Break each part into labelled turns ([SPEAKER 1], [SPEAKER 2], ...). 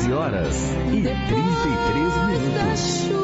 [SPEAKER 1] 11h33.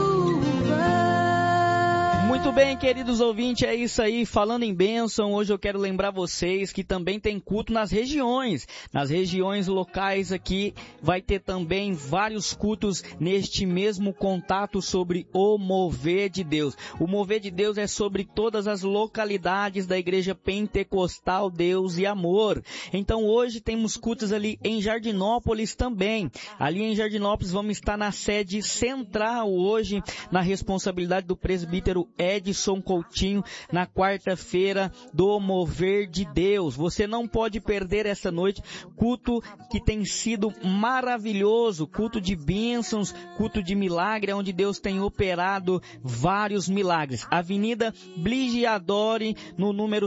[SPEAKER 2] Muito bem, queridos ouvintes, é isso aí. Falando em bênção, hoje eu quero lembrar vocês que também tem culto nas regiões. Nas regiões locais aqui vai ter também vários cultos neste mesmo contato sobre o mover de Deus. O mover de Deus é sobre todas as localidades da Igreja Pentecostal Deus e Amor. Então hoje temos cultos ali em Jardinópolis também. Ali em Jardinópolis vamos estar na sede central hoje, na responsabilidade do presbítero Edson Coutinho, na quarta-feira do Mover de Deus. Você não pode perder essa noite, culto que tem sido maravilhoso, culto de bênçãos, culto de milagre, onde Deus tem operado vários milagres. Avenida Bligiadori, no número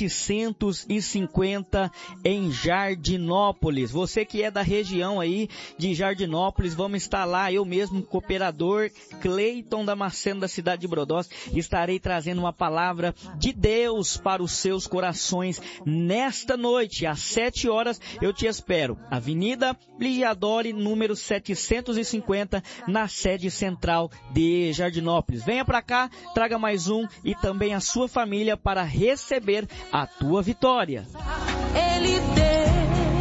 [SPEAKER 2] 750, em Jardinópolis. Você que é da região aí de Jardinópolis, vamos estar lá, eu mesmo, cooperador Cleiton Damasceno, da cidade de Brodós, estarei trazendo uma palavra de Deus para os seus corações nesta noite, às 7 horas, eu te espero. Avenida Bligiadori, número 750, na sede central de Jardinópolis. Venha para cá, traga mais um e também a sua família para receber a tua vitória.
[SPEAKER 3] Ele tem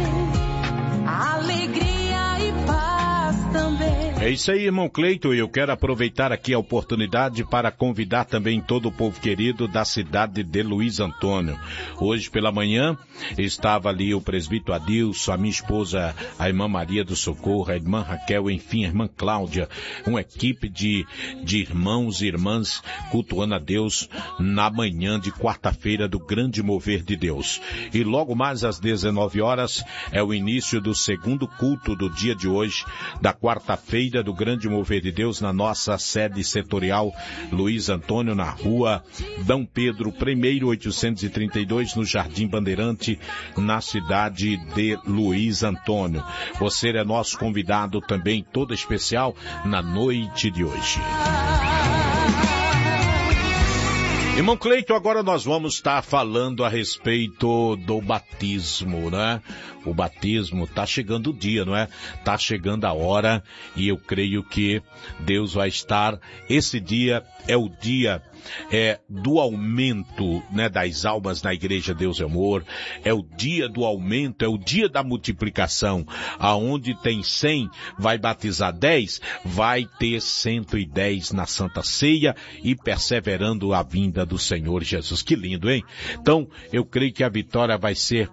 [SPEAKER 3] alegria e paz também.
[SPEAKER 4] É isso aí, irmão Cleiton, e eu quero aproveitar aqui a oportunidade para convidar também todo o povo querido da cidade de Luiz Antônio. Hoje pela manhã estava ali o presbítero Adilson, a minha esposa, a irmã Maria do Socorro, a irmã Raquel, enfim, a irmã Cláudia, uma equipe de irmãos e irmãs cultuando a Deus na manhã de quarta-feira do grande mover de Deus. E logo mais às 19 horas é o início do segundo culto do dia de hoje, da quarta-feira do grande mover de Deus, na nossa sede setorial Luiz Antônio, na rua D. Pedro I, 832, no Jardim Bandeirante, na cidade de Luiz Antônio. Você é nosso convidado também, todo especial, na noite de hoje. Irmão Cleiton, agora nós vamos estar falando a respeito do batismo, né? O batismo, tá chegando o dia, não é? Tá chegando a hora e eu creio que Deus vai estar, esse dia é o dia do aumento, né, das almas na Igreja Deus e Amor, é o dia do aumento, é o dia da multiplicação, aonde tem 100, vai batizar 10, vai ter 110 na Santa Ceia e perseverando a vinda do Senhor Jesus. Que lindo, hein? Então, eu creio que a vitória vai ser